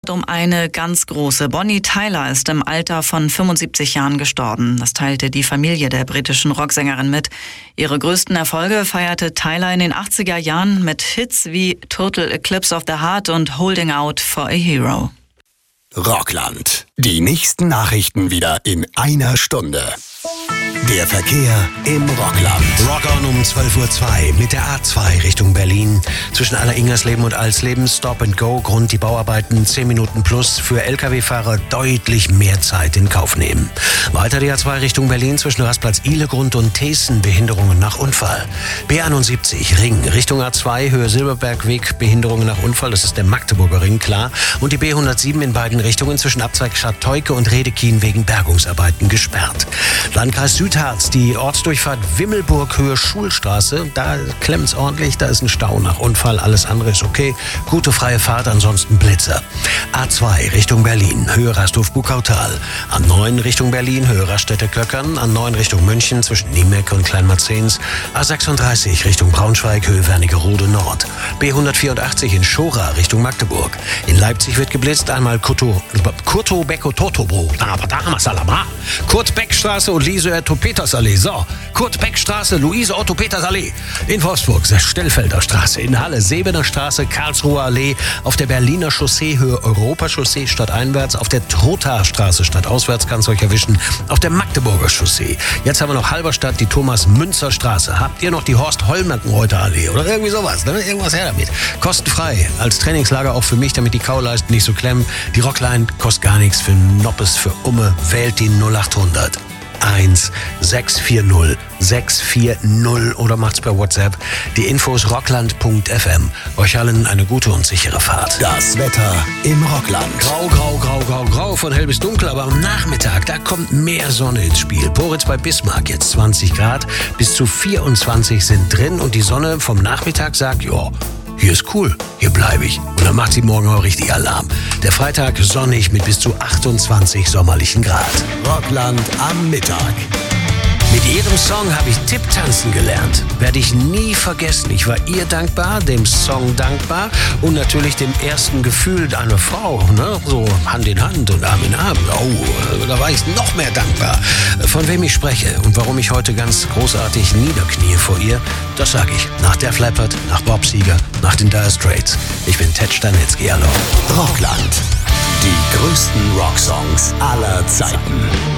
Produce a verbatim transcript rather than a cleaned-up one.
Um eine ganz große. Bonnie Tyler ist im Alter von fünfundsiebzig Jahren gestorben. Das teilte die Familie der britischen Rocksängerin mit. Ihre größten Erfolge feierte Tyler in den achtziger Jahren mit Hits wie Total Eclipse of the Heart und Holding Out for a Hero. Rockland. Die nächsten Nachrichten wieder in einer Stunde. Der Verkehr im Rockland. Rock on um zwölf Uhr zwei mit der A zwei Richtung Berlin. Zwischen Aller-Ingersleben und Alsleben Stop and Go. Grund die Bauarbeiten zehn Minuten plus. Für L K W-Fahrer deutlich mehr Zeit in Kauf nehmen. Weiter die A zwei Richtung Berlin zwischen Rastplatz Ihlegrund und Thesen. Behinderungen nach Unfall. B einundsiebzig Ring Richtung A zwei Höhe Silberbergweg. Behinderungen nach Unfall. Das ist der Magdeburger Ring, klar. Und die B hundertsieben in beiden Richtungen zwischen Abzweig Scharteuke und Redekien wegen Bergungsarbeiten gesperrt. Landkreis Südharz, die Ortsdurchfahrt Wimmelburg Höhe Schulstraße, da klemmt's ordentlich, da ist ein Stau nach Unfall, alles andere ist okay. Gute freie Fahrt, ansonsten Blitzer. A zwei Richtung Berlin, Höhe Rasthof-Buckautal. A neun Richtung Berlin, Höhe Raststätte-Klöckern. A neun Richtung München zwischen Niemeck und Kleinmarzens. A sechsunddreißig Richtung Braunschweig, Höhe Wernigerode Nord. B hundertvierundachtzig in Schora Richtung Magdeburg. In Leipzig wird geblitzt, einmal Kurto, Kurto Becko Totobro. Kurt-Beck-Straße und Lise Otto-Peters-Allee. So, Kurt-Beck-Straße, Luise Otto-Peters-Allee. In Wolfsburg, Stellfelder Straße. In Halle, Sebener Straße, Karlsruher Allee. Auf der Berliner Chaussee, Höhe Europachaussee stadteinwärts. Auf der Trothaer Straße stadtauswärts, kann's euch erwischen. Auf der Magdeburger Chaussee. Jetzt haben wir noch Halberstadt, die Thomas-Münzer Straße. Habt ihr noch die Horst-Holmerken-Reuter Allee? Oder irgendwie sowas, ne? Irgendwas her damit. Kostenfrei. Als Trainingslager auch für mich, damit die Kauleisten nicht so klemmen. Die Rockline kostet gar nichts. Für Noppes, für Umme. Wählt die null achthundert eins sechs vier null sechs vier null oder macht's per WhatsApp. Die Infos rockland punkt f m. Euch allen eine gute und sichere Fahrt. Das Wetter im Rockland. Grau, grau, grau, grau, grau, von hell bis dunkel, aber am Nachmittag, da kommt mehr Sonne ins Spiel. Poritz bei Bismarck jetzt zwanzig Grad, bis zu vierundzwanzig sind drin und die Sonne vom Nachmittag sagt, ja, hier ist cool, hier bleibe ich. Und dann macht sie morgen auch richtig Alarm. Der Freitag sonnig mit bis zu achtundzwanzig sommerlichen Grad. Rockland am Mittag. Mit ihrem Song habe ich Tipptanzen gelernt. Werde ich nie vergessen. Ich war ihr dankbar, dem Song dankbar und natürlich dem ersten Gefühl einer Frau. Ne? So Hand in Hand und Arm in Arm. Oh, da war ich noch mehr dankbar. Von wem ich spreche und warum ich heute ganz großartig niederknie vor ihr, das sage ich. Nach Def Leppard, nach Bob Seger, nach den Dire Straits. Ich bin Ted Stanitzky, hallo. Rockland. Die größten Rocksongs aller Zeiten.